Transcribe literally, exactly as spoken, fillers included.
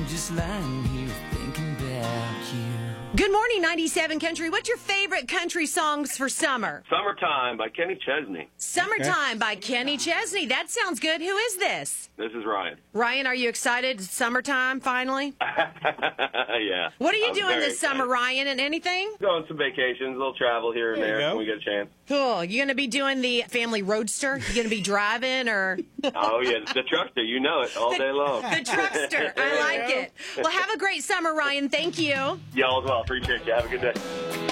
I'm just lying here thinking about you. Good morning, ninety-seven Country. What's your favorite country songs for summer? Summertime by Kenny Chesney. Summertime by Kenny Chesney. That sounds good. Who is this? This is Ryan. Ryan, are you excited? Summertime, finally? Yeah. What are you I'm doing very this summer, excited. Ryan, and anything? Going some vacations, a little travel here and There you there go. when we get a chance. Cool. You going to be doing the family roadster? You going to be driving or Oh, yeah, the truckster, you know it, all day long. the truckster? I like it. Well, have a great summer, Ryan. Thank you. Y'all as well. Appreciate you. Have a good day.